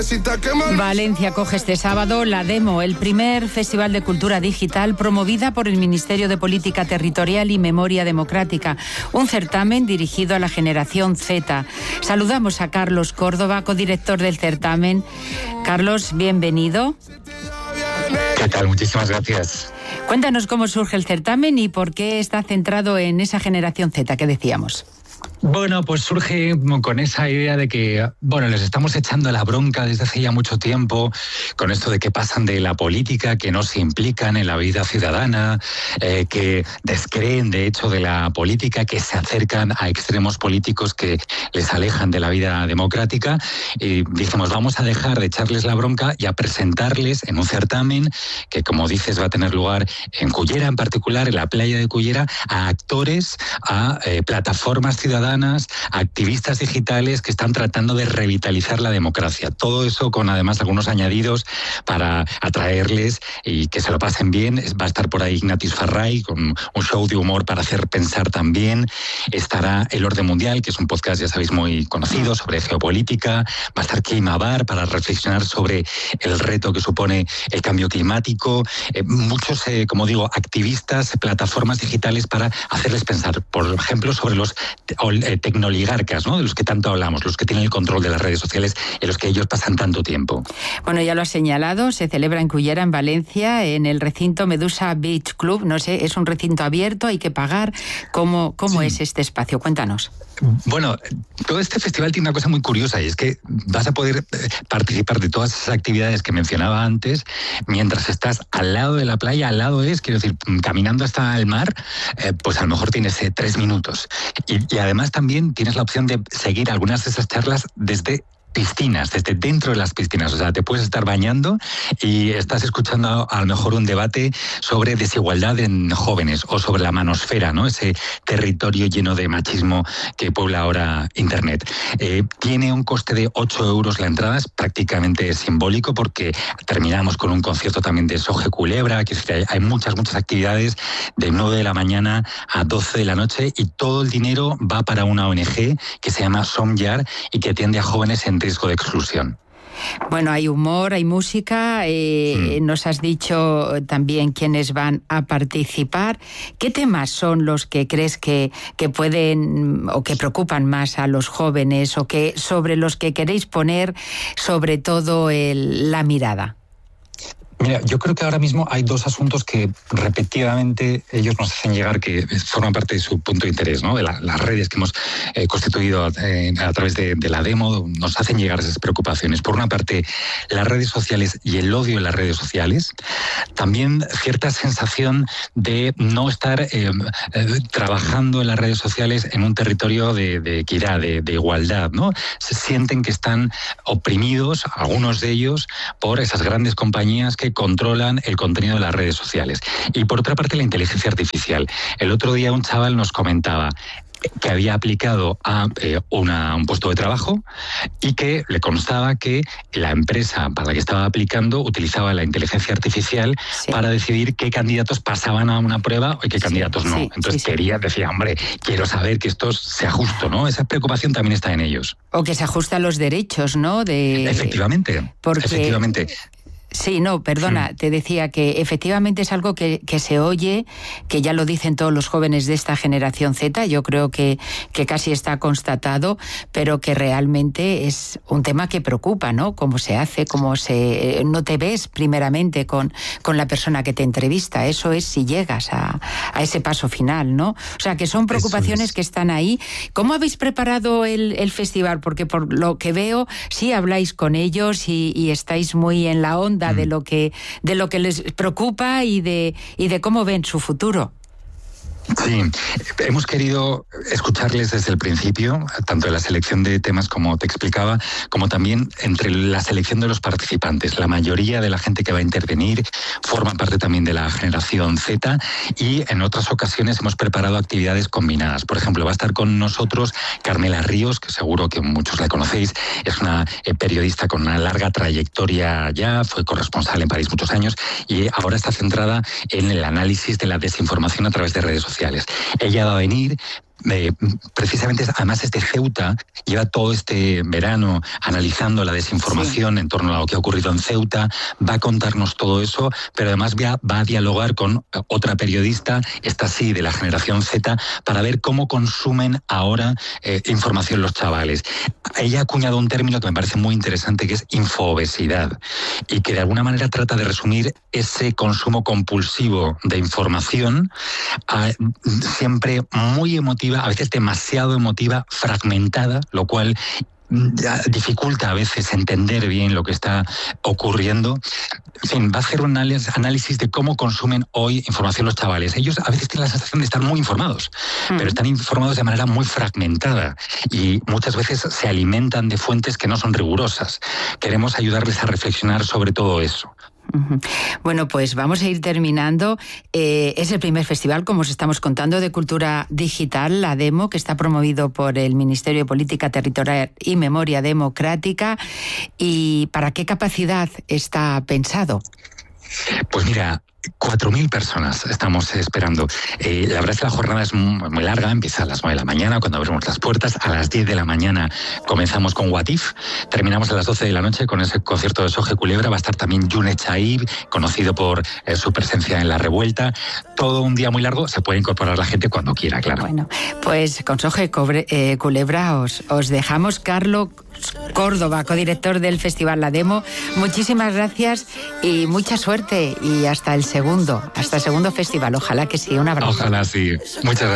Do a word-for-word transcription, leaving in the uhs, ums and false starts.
Valencia acoge este sábado la Demo, el primer festival de cultura digital promovida por el Ministerio de Política Territorial y Memoria Democrática, un certamen dirigido a la generación Z. Saludamos a Carlos Córdoba, codirector del certamen. Carlos, bienvenido. ¿Qué tal? Muchísimas gracias. Cuéntanos cómo surge el certamen y por qué está centrado en esa generación Z que decíamos. Bueno, pues surge con esa idea de que, bueno, les estamos echando la bronca desde hace ya mucho tiempo con esto de que pasan de la política, que no se implican en la vida ciudadana, eh, que descreen de hecho de la política, que se acercan a extremos políticos que les alejan de la vida democrática. Y dijimos, vamos a dejar de echarles la bronca y a presentarles en un certamen que, como dices, va a tener lugar en Cullera, en particular, en la playa de Cullera, a actores, a eh, plataformas ciudadanas, activistas digitales que están tratando de revitalizar la democracia. Todo eso con además algunos añadidos para atraerles y que se lo pasen bien. Va a estar por ahí Ignatius Farray con un show de humor para hacer pensar también. Estará El Orden Mundial, que es un podcast, ya sabéis, muy conocido sobre geopolítica. Va a estar Keima Bar para reflexionar sobre el reto que supone el cambio climático. Eh, muchos, eh, como digo, activistas, plataformas digitales para hacerles pensar, por ejemplo, sobre los Eh, tecnoligarcas, ¿no? De los que tanto hablamos, los que tienen el control de las redes sociales en los que ellos pasan tanto tiempo. Bueno, ya lo has señalado, se celebra en Cullera, en Valencia, en el recinto Medusa Beach Club. No sé, es un recinto abierto, hay que pagar. ¿Cómo, cómo sí. es este espacio? Cuéntanos. Bueno, todo este festival tiene una cosa muy curiosa y es que vas a poder participar de todas esas actividades que mencionaba antes mientras estás al lado de la playa, al lado es, quiero decir, caminando hasta el mar, eh, pues a lo mejor tienes eh, tres minutos. Y, y además también tienes la opción de seguir algunas de esas charlas desde piscinas, desde dentro de las piscinas. O sea, te puedes estar bañando y estás escuchando a lo mejor un debate sobre desigualdad en jóvenes o sobre la manosfera, ¿no? Ese territorio lleno de machismo que puebla ahora Internet. Eh, tiene un coste de ocho euros la entrada, es prácticamente simbólico porque terminamos con un concierto también de Soje Culebra, que hay, hay muchas, muchas actividades de nueve de la mañana a doce de la noche y todo el dinero va para una O N G que se llama Somyar y que atiende a jóvenes en riesgo de exclusión. Bueno, hay humor, hay música, eh, mm. nos has dicho también quiénes van a participar. ¿Qué temas son los que crees que, que pueden o que preocupan más a los jóvenes o que sobre los que queréis poner sobre todo el, la mirada? Mira, yo creo que ahora mismo hay dos asuntos que repetidamente ellos nos hacen llegar, que forman parte de su punto de interés, ¿no? De la, las redes que hemos eh, constituido eh, a través de, de la demo, nos hacen llegar esas preocupaciones. Por una parte, las redes sociales y el odio en las redes sociales. También cierta sensación de no estar eh, eh, trabajando en las redes sociales en un territorio de, de equidad, de, de igualdad, ¿no? Se sienten que están oprimidos, algunos de ellos, por esas grandes compañías que controlan el contenido de las redes sociales. Y por otra parte, la inteligencia artificial. El otro día un chaval nos comentaba que había aplicado a eh, una, un puesto de trabajo y que le constaba que la empresa para la que estaba aplicando utilizaba la inteligencia artificial sí. para decidir qué candidatos pasaban a una prueba y qué sí, candidatos no. Sí, Entonces sí, quería, sí. decía, hombre, quiero saber que esto sea justo, ¿no? Esa preocupación también está en ellos. O que se ajusta a los derechos, ¿no? De... Efectivamente, Porque... efectivamente. Sí, no, perdona, sí. te decía que efectivamente es algo que, que se oye, que ya lo dicen todos los jóvenes de esta generación Z, yo creo que, que casi está constatado, pero que realmente es un tema que preocupa, ¿no? Cómo se hace, cómo se... No te ves primeramente con, con la persona que te entrevista, eso es si llegas a, a ese paso final, ¿no? O sea, que son preocupaciones es. que están ahí. ¿Cómo habéis preparado el, el festival? Porque por lo que veo, sí habláis con ellos y, y estáis muy en la onda de lo que de lo que les preocupa y de y de cómo ven su futuro. Sí, hemos querido escucharles desde el principio, tanto en la selección de temas como te explicaba, como también entre la selección de los participantes. La mayoría de la gente que va a intervenir forma parte también de la generación Z y en otras ocasiones hemos preparado actividades combinadas. Por ejemplo, va a estar con nosotros Carmela Ríos, que seguro que muchos la conocéis, es una periodista con una larga trayectoria ya, fue corresponsal en París muchos años y ahora está centrada en el análisis de la desinformación a través de redes sociales. Ella va a venir eh, precisamente, además es de Ceuta, lleva todo este verano analizando la desinformación sí. en torno a lo que ha ocurrido en Ceuta, va a contarnos todo eso, pero además va, va a dialogar con otra periodista, esta sí, de la generación Z, para ver cómo consumen ahora eh, información los chavales. Ella ha acuñado un término que me parece muy interesante, que es infoobesidad, y que de alguna manera trata de resumir ese consumo compulsivo de información, eh, siempre muy emotiva, a veces demasiado emotiva, fragmentada, lo cual dificulta a veces entender bien lo que está ocurriendo. En fin, va a hacer un análisis de cómo consumen hoy información los chavales. Ellos a veces tienen la sensación de estar muy informados, mm. pero están informados de manera muy fragmentada y muchas veces se alimentan de fuentes que no son rigurosas. Queremos ayudarles a reflexionar sobre todo eso. Bueno, pues vamos a ir terminando. Eh, es el primer festival, como os estamos contando, de cultura digital, la Demo, que está promovido por el Ministerio de Política Territorial y Memoria Democrática. ¿Y para qué capacidad está pensado? Pues mira, cuatro mil personas estamos esperando. Eh, la verdad es que la jornada es muy, muy larga, empieza a las nueve de la mañana cuando abrimos las puertas, a las diez de la mañana comenzamos con What If, terminamos a las doce de la noche con ese concierto de Soje Culebra, va a estar también Yune Chaib, conocido por eh, su presencia en La Revuelta. Todo un día muy largo, se puede incorporar la gente cuando quiera, claro. Bueno, pues con Soje Cobre, eh, Culebra os, os dejamos. Carlos Córdoba, codirector del Festival La Demo, muchísimas gracias y mucha suerte, y hasta el segundo, hasta el segundo festival. Ojalá que sí, un abrazo. Ojalá sí. Muchas gracias.